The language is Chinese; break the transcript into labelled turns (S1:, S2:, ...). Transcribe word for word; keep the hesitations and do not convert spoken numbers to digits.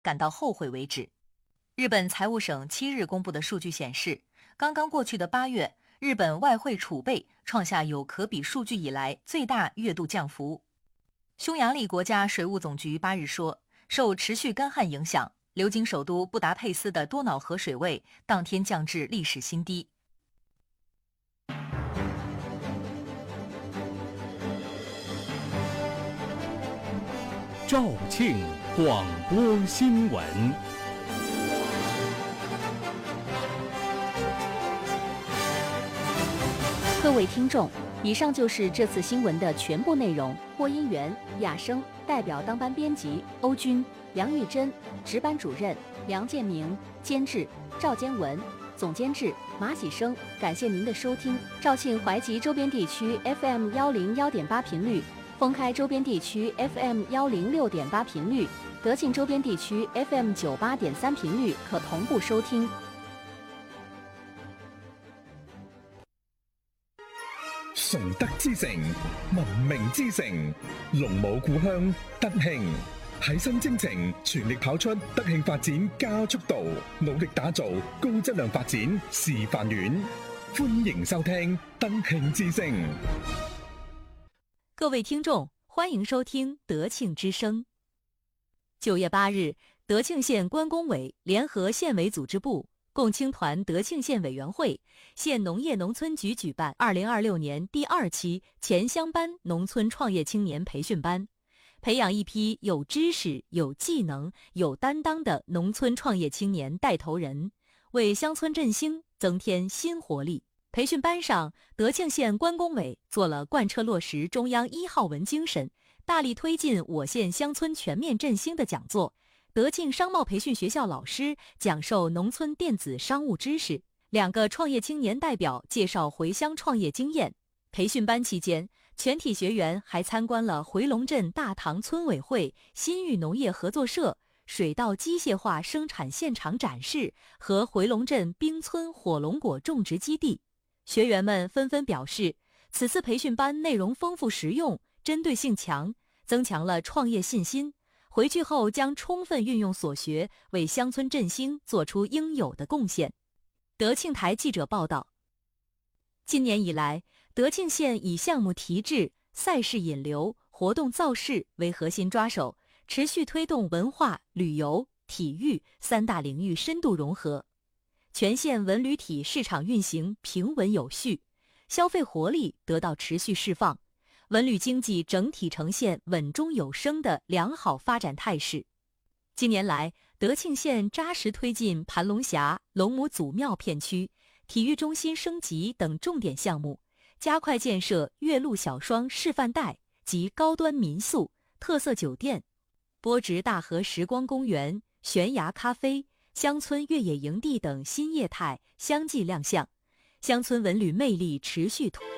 S1: 感到后悔为止。日本财务省七日公布的数据显示，刚刚过去的八月，日本外汇储备创下有可比数据以来最大月度降幅。匈牙利国家水务总局八日说，受持续干旱影响，流经首都布达佩斯的多瑙河水位当天降至历史新低。
S2: 肇庆广播新闻。
S3: 各位听众，以上就是这次新闻的全部内容。播音员亚生，代表当班编辑欧军、梁玉珍，值班主任梁建明，监制赵坚文，总监制马喜生。感谢您的收听。肇庆怀集周边地区 F M 幺零幺点八频率，封开周边地区 F M 幺零六点八频率，德庆周边地区 F M 九八点三频率可同步收听。
S4: 崇德之城，文明之城，龍母故鄉德慶喺新征程，全力跑出德慶發展加速度，努力打造高質量發展示範園。歡迎收聽德慶之聲。
S1: 各位聽眾，歡迎收聽德慶之聲。九月八日，德慶縣關工委聯合縣委組織部、共青團德慶縣委員會、縣農業農村局舉辦二零二六年第二期前鄉班農村創業青年培訓班，培養一批有知識、有技能、有擔當的農村創業青年帶頭人，為鄉村振興增添新活力。培訓班上，德慶縣關工委做了貫徹落實中央一號文精神，大力推進我縣鄉村全面振興的講座。德慶商貿培訓學校老師講授農村電子商務知識，兩個創業青年代表介紹回鄉創業經驗。培訓班期間，全體學員還參觀了回龍鎮大塘村委會新域農業合作社水稻機械化生產現場展示和回龍鎮冰村火龍果種植基地。學員們紛紛表示，此次培訓班內容豐富實用，針對性強，增強了創業信心。回去後將充分運用所學，為鄉村振興做出應有的貢獻。德慶台記者報道，今年以來，德慶縣以項目提質、賽事引流、活動造勢為核心抓手，持續推動文化、旅遊、體育三大領域深度融合。全縣文旅體市場運行平穩有序，消費活力得到持續釋放。文旅經濟整體呈現穩中有升的良好發展態勢。近年來，德慶縣扎實推進盤龍峽、龍母祖廟片區、體育中心升級等重點項目，加快建設岳麓小雙示範帶及高端民宿、特色酒店。波直大河時光公園、懸崖咖啡、鄉村越野營地等新業態相繼亮相，鄉村文旅魅力持續突破。